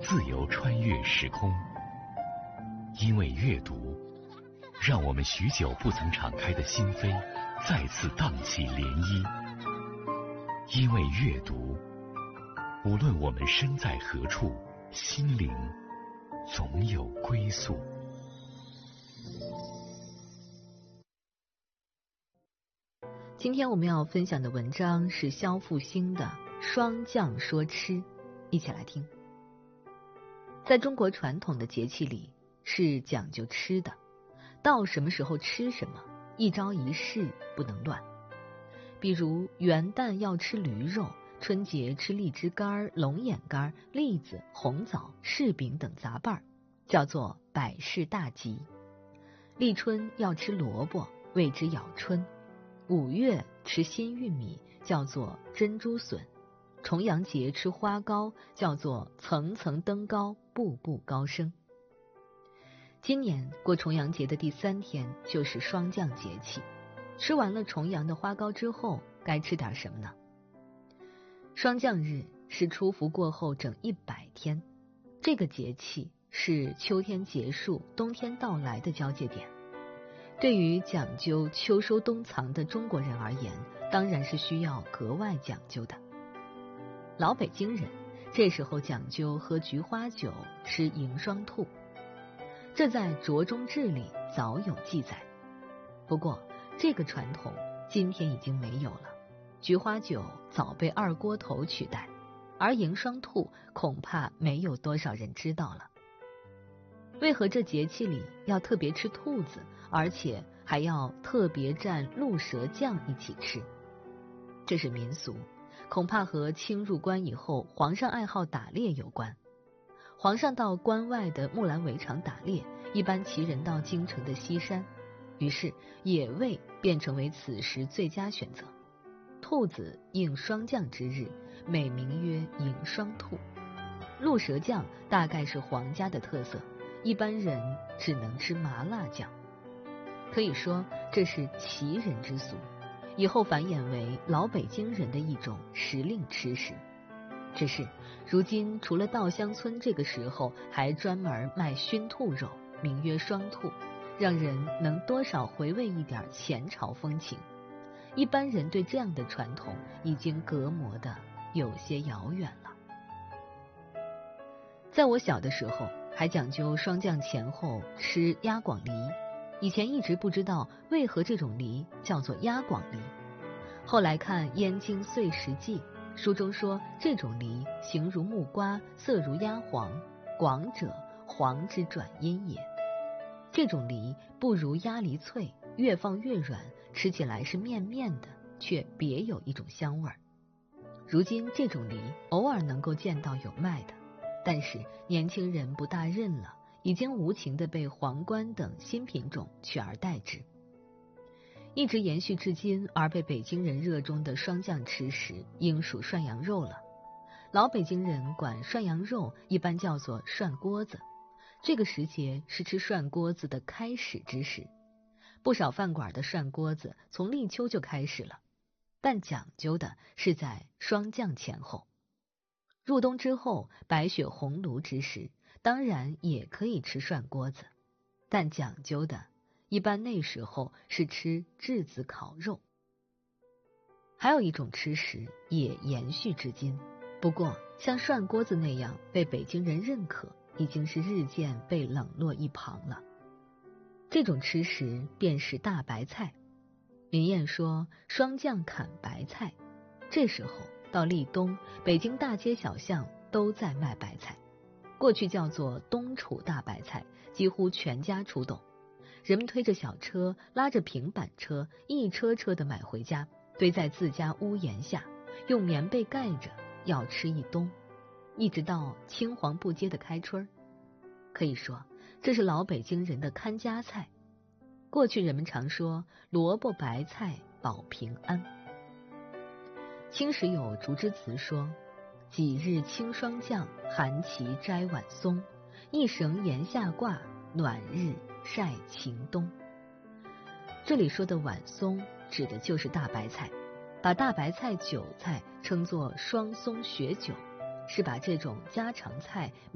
自由穿越时空。因为阅读，让我们许久不曾敞开的心扉再次荡起涟漪。因为阅读，无论我们身在何处，心灵总有归宿。 今天我们要分享的文章是肖复兴的《霜降说吃》，一起来听。在中国传统的节气里，是讲究吃的，到什么时候吃什么，一朝一夕不能乱。比如元旦要吃驴肉，春节吃荔枝干、龙眼干、栗子、红枣、柿饼等杂拌，叫做百事大吉。立春要吃萝卜，谓之咬春。5月吃新玉米，叫做珍珠笋。重阳节吃花糕，叫做层层登高，步步高升。今年过重阳节的第3天就是霜降节气，吃完了重阳的花糕之后，该吃点什么呢？霜降日是初伏过后整100天，这个节气是秋天结束、冬天到来的交界点。对于讲究秋收冬藏的中国人而言，当然是需要格外讲究的。老北京人这时候讲究喝菊花酒，吃迎霜兔，这在《酌中志》里早有记载。不过这个传统今天已经没有了，菊花酒早被二锅头取代，而迎霜兔恐怕没有多少人知道了。为何这节气里要特别吃兔子，而且还要特别蘸鹿舌酱一起吃？这是民俗，恐怕和清入关以后皇上爱好打猎有关。皇上到关外的木兰围场打猎，一般骑人到京城的西山，于是野味便成为此时最佳选择。兔子应霜降之日，美名曰迎霜兔。鹿舌酱大概是皇家的特色，一般人只能吃麻辣酱。可以说这是奇人之俗，以后繁衍为老北京人的一种时令吃食。只是如今除了稻香村这个时候还专门卖熏兔肉，名曰霜兔，让人能多少回味一点前朝风情。一般人对这样的传统已经隔膜的有些遥远了。在我小的时候还讲究霜降前后吃鸭广梨，以前一直不知道为何这种梨叫做鸭广梨。后来看《燕京岁时记》，书中说这种梨形如木瓜，色如鸭黄，广者黄之转阴也。这种梨不如鸭梨脆，越放越软，吃起来是面面的，却别有一种香味儿。如今这种梨偶尔能够见到有卖的，但是年轻人不大认了，已经无情地被皇冠等新品种取而代之。一直延续至今而被北京人热衷的霜降吃食，应属涮羊肉了。老北京人管涮羊肉一般叫做涮锅子，这个时节是吃涮锅子的开始之时。不少饭馆的涮锅子从立秋就开始了，但讲究的是在霜降前后。入冬之后，白雪红炉之时，当然也可以吃涮锅子，但讲究的一般那时候是吃炙子烤肉。还有一种吃食也延续至今，不过像涮锅子那样被北京人认可，已经是日渐被冷落一旁了。这种吃食便是大白菜。林燕说霜降砍白菜，这时候到立冬，北京大街小巷都在卖白菜，过去叫做冬储大白菜，几乎全家出动。人们推着小车，拉着平板车，一车车的买回家，堆在自家屋檐下，用棉被盖着，要吃一冬，一直到青黄不接的开春。可以说这是老北京人的看家菜。过去人们常说萝卜白菜保平安。清时有竹枝词说，几日清霜降，寒旗摘晚松，一绳檐下挂，暖日晒晴冬。这里说的晚松指的就是大白菜，把大白菜、韭菜称作双松雪韭，是把这种家常菜